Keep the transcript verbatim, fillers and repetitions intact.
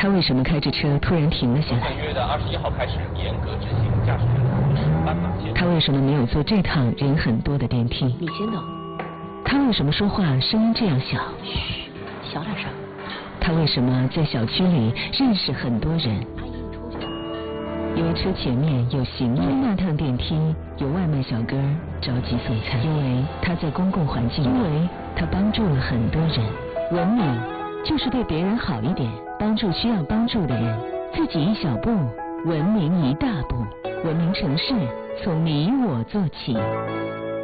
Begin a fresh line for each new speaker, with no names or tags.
他为什么开着车突然停了下来？
本月的二十一号开始严格执行驾驶员的指示斑马线。
他为什么没有坐这趟人很多的电梯？
你先等。
他为什么说话声音这样小？
嘘，小点声。
他为什么在小区里认识很多人？
阿姨，你出去。
因为车前面有行人，那趟电梯有外卖小哥着急送餐，因为他在公共环境，因为他帮助了很多人。文明就是对别人好一点，帮助需要帮助的人，自己一小步，文明一大步。文明城市从你我做起。